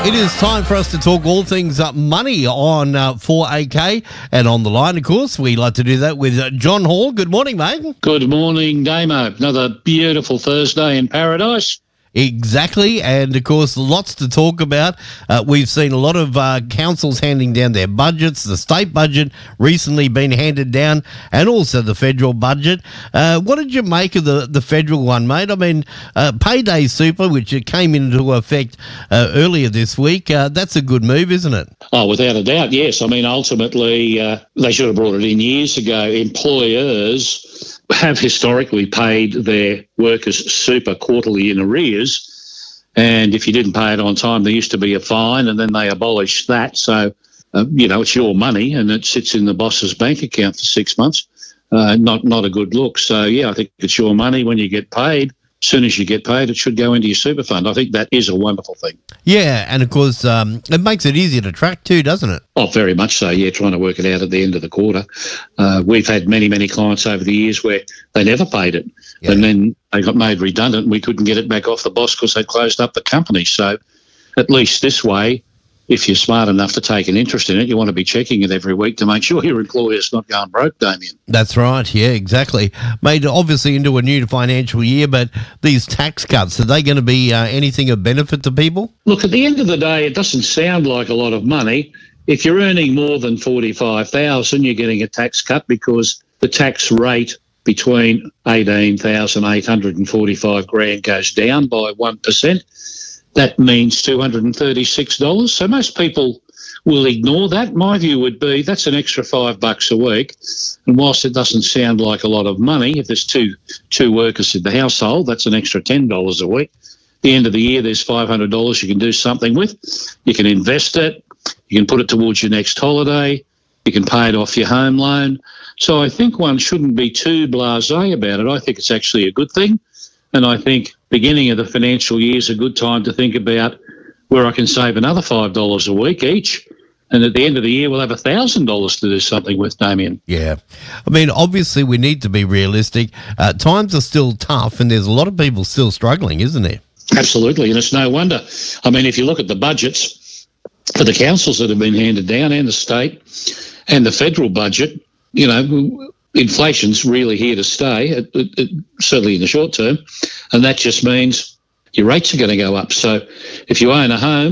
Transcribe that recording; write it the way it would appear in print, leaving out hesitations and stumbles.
It is time for us to talk all things money on 4AK, and on the line, of course, we like to do that with John Hall. Good morning, mate. Good morning, Damo. Another beautiful Thursday in paradise. Exactly, and of course, lots to talk about. We've seen a lot of councils handing down their budgets. The state budget recently been handed down, and also the federal budget. What did you make of the federal one, mate? I mean, Payday Super, which came into effect earlier this week, that's a good move, isn't it? Oh, without a doubt, yes. I mean, ultimately, they should have brought it in years ago. Employers have historically paid their workers super quarterly in arrears, and if you didn't pay it on time, there used to be a fine, and then they abolished that. So, it's your money, and it sits in the boss's bank account for 6 months. Not a good look. So, yeah, I think it's your money when you get paid. As soon as you get paid, it should go into your super fund. I think that is a wonderful thing. Yeah, and of course, it makes it easier to track too, doesn't it? Oh, very much so, yeah, trying to work it out at the end of the quarter. We've had many clients over the years where they never paid it, and then they got made redundant and we couldn't get it back off the boss because they closed up the company. So at least this way, if you're smart enough to take an interest in it, you want to be checking it every week to make sure your employer's not going broke, Damien. That's right, yeah, exactly. Made obviously into a new financial year, but these tax cuts, are they going to be anything of benefit to people? Look, at the end of the day, it doesn't sound like a lot of money. If you're earning more than $45,000, you're getting a tax cut because the tax rate between 18,845 grand goes down by 1%. That means $236. So most people will ignore that. My view would be that's an extra $5 a week. And whilst it doesn't sound like a lot of money, if there's two workers in the household, that's an extra $10 a week. At the end of the year, there's $500 you can do something with. You can invest it. You can put it towards your next holiday. You can pay it off your home loan. So I think one shouldn't be too blasé about it. I think it's actually a good thing. And I think beginning of the financial year is a good time to think about where I can save another $5 a week each. And at the end of the year, we'll have $1,000 to do something with, Damien. Yeah. I mean, obviously, we need to be realistic. Times are still tough, and there's a lot of people still struggling, isn't there? Absolutely, and it's no wonder. I mean, if you look at the budgets for the councils that have been handed down, and the state and the federal budget, inflation's really here to stay, certainly in the short term, and that just means your rates are going to go up. So if you own a home,